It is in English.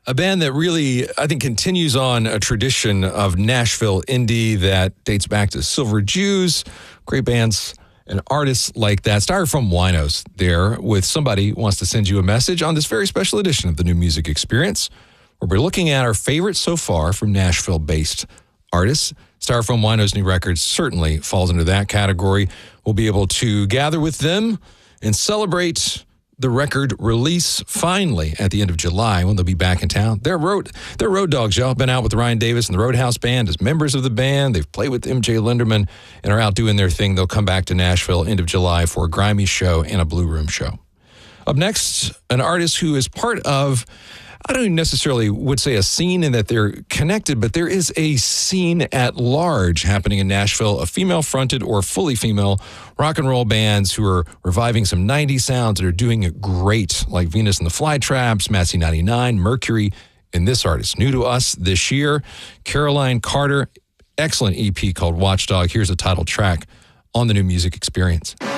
A band that really, I think, continues on a tradition of Nashville indie that dates back to Silver Jews, great bands and artists like that. Styrofoam Winos there with Somebody Wants to Send You a Message on this very special edition of the New Music Experience, where we're looking at our favorites so far from Nashville-based artists. Styrofoam Winos' new record certainly falls into that category. We'll be able to gather with them and celebrate the record release finally at the end of July when they'll be back in town. They're road dogs, y'all. Been out with Ryan Davis and the Roadhouse Band as members of the band. They've played with MJ Linderman and are out doing their thing. They'll come back to Nashville end of July for a grimy show and a Blue Room show. Up next, an artist who is part of, I don't even necessarily would say a scene in that they're connected, but there is a scene at large happening in Nashville, a female-fronted or fully female rock and roll bands who are reviving some 90s sounds that are doing it great, like Venus and the Flytraps, Massey 99, Mercury, and this artist, new to us this year, Caroline Carter, excellent EP called Watchdog. Here's the title track on the New Music Experience.